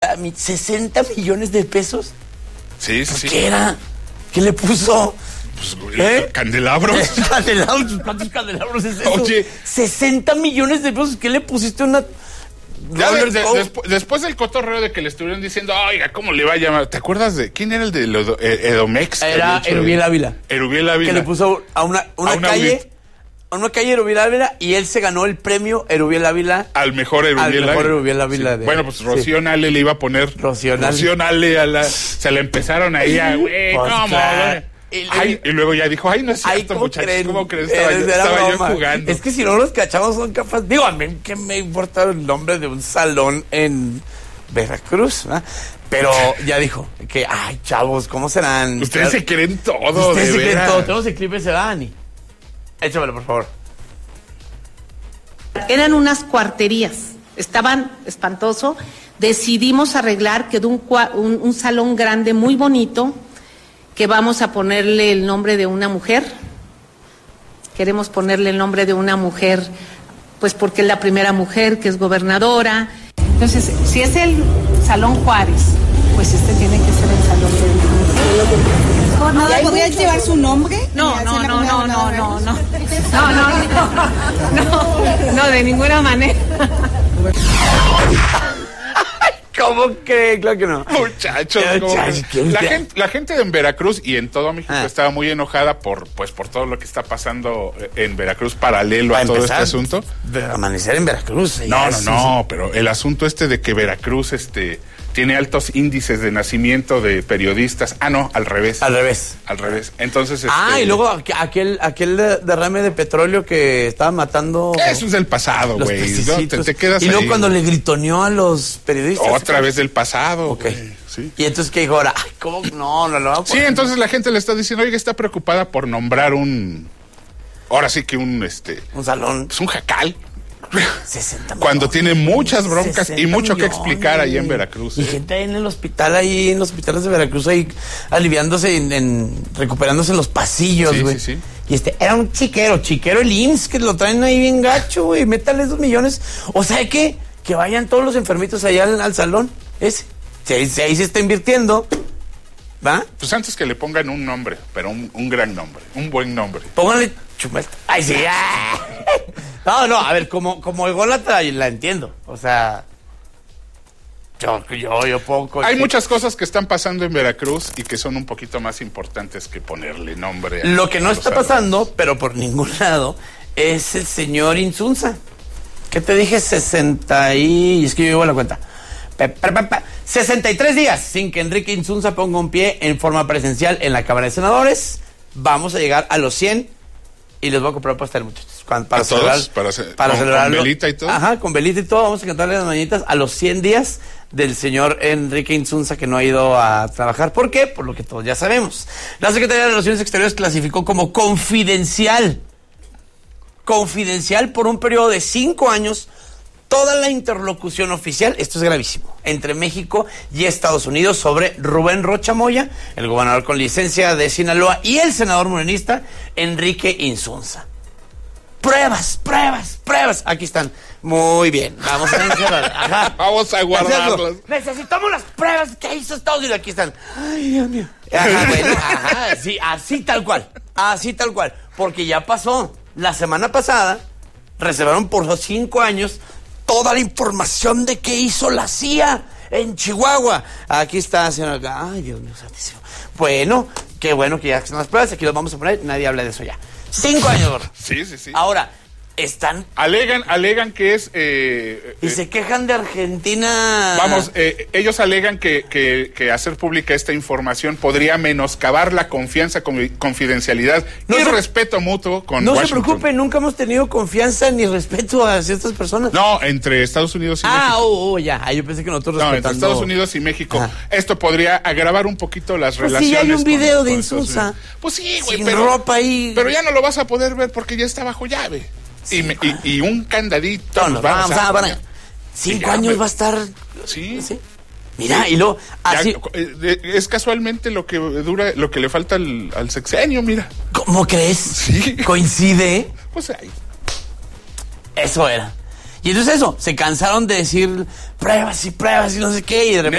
60 millones de pesos. Sí, sí, sí. ¿Qué era? ¿Qué le puso? Pues, candelabros. ¿Candelabros? ¿Cuántos candelabros es eso? Oye. 60 millones de pesos. ¿Qué le pusiste una... Después del cotorreo de que le estuvieron diciendo, oiga, ¿cómo le va a llamar? ¿Te acuerdas de quién era el de Edomex? Era Erubiel Ávila. Erubiel Ávila. Que le puso a una calle... A una calle Erubiel Ávila, y él se ganó el premio Erubiel Ávila. Al mejor Erubiel Ávila. Sí. Bueno, pues Rocío Nale le iba a poner Rocío Nale a la... Se le empezaron ahí a... Güey, pues ¿cómo? Claro. Y luego ya dijo, no es cierto, muchachos, ¿cómo crees? Estaba yo jugando. Es que si no los cachamos son capaces... Digo, a mí que me importa el nombre de un salón en Veracruz, ¿verdad? Pero ya dijo que, chavos, ¿cómo serán? Ustedes se creen todo, Ustedes se creen todo. Tenemos el clip ese, Dani. Échamelo, por favor. Eran unas cuarterías, estaban espantoso. Decidimos arreglar, quedó un salón grande, muy bonito, que vamos a ponerle el nombre de una mujer. Queremos ponerle el nombre de una mujer, pues porque es la primera mujer que es gobernadora. Entonces, si es el Salón Juárez, pues este tiene que ser el Salón de mujer. ¿Podrías llevar su nombre? No, de ninguna manera. ¿Cómo que? Claro que no. Muchachos, la gente en Veracruz y en todo México estaba muy enojada por todo lo que está pasando en Veracruz paralelo a todo este asunto. Amanecer en Veracruz. No, pero el asunto de que Veracruz tiene altos índices de nacimiento de periodistas. No, al revés. Al revés. Entonces, y luego aquel derrame de petróleo que estaba matando... Eso es del pasado, güey. Te quedas y luego ahí, cuando le gritoneó a los periodistas. Otra vez del pasado, okay. Güey. Sí. Y entonces, ¿qué dijo ahora? ¿Cómo? No. Sí, entonces la gente le está diciendo, oiga, está preocupada por nombrar ahora sí que un salón. Es un jacal. 60 millones. Cuando tiene muchas broncas y mucho que explicar ahí en Veracruz. Y gente en el hospital, ahí en los hospitales de Veracruz, ahí aliviándose, recuperándose en los pasillos, güey. Sí. Y era un chiquero el IMSS, que lo traen ahí bien gacho, güey. Métale esos millones. O sea, que vayan todos los enfermitos allá al salón ese. Si ahí se está invirtiendo, ¿va? Pues antes que le pongan un nombre, pero un gran nombre, un buen nombre. Pónganle Chumel. ¡Ay, sí! No, a ver, como ególatra la entiendo. O sea, yo poco. Hay muchas cosas que están pasando en Veracruz y que son un poquito más importantes que ponerle nombre. Lo que no está pasando, pero por ningún lado, es el señor Insunza. ¿Qué te dije? 60 y... Es que yo llevo la cuenta. 63 días sin que Enrique Insunza ponga un pie en forma presencial en la Cámara de Senadores. Vamos a llegar a los 100 y les voy a comprar pastel, muchachos. Para celebrar con velita y todo. Ajá, con velita y todo. Vamos a cantarle las mañanitas a los 100 días del señor Enrique Insunza, que no ha ido a trabajar. ¿Por qué? Por lo que todos ya sabemos. La Secretaría de Relaciones Exteriores clasificó como confidencial por un periodo de 5 años toda la interlocución oficial, esto es gravísimo, entre México y Estados Unidos sobre Rubén Rocha Moya, el gobernador con licencia de Sinaloa, y el senador morenista Enrique Insunza. Pruebas. Aquí están. Muy bien. Vamos a encerrar. Ajá. Vamos a guardarlas. Necesitamos las pruebas que hizo Estados Unidos. Aquí están. Ay, Dios mío. Ajá, sí, así tal cual. Porque ya pasó. La semana pasada reservaron por 5 años toda la información de qué hizo la CIA en Chihuahua. Aquí está, señor. Ay, Dios mío santísimo. Bueno, qué bueno que ya están las pruebas. Aquí los vamos a poner. Nadie habla de eso ya. 5 años, gordo. Sí. Ahora, están... Alegan que es... y se quejan de Argentina... Vamos, ellos alegan que hacer pública esta información podría menoscabar la confianza, confidencialidad y respeto mutuo con Washington. No se preocupen, nunca hemos tenido confianza ni respeto hacia estas personas. No, entre Estados Unidos y México. Ya. Yo pensé que nosotros respetando... entre Estados Unidos y México. Esto podría agravar un poquito las relaciones. Sí, hay un video de Insunza. Pues sí, güey, pero ropa ahí. Pero ya no lo vas a poder ver porque ya está bajo llave. Sí, y un candadito. Vamos a 5 años va a estar. Sí. Mira, y luego así. Es casualmente lo que dura, lo que le falta al sexenio, mira. ¿Cómo crees? Sí. ¿Coincide? Pues ahí. Eso era. Y entonces se cansaron de decir pruebas y no sé qué, y de repente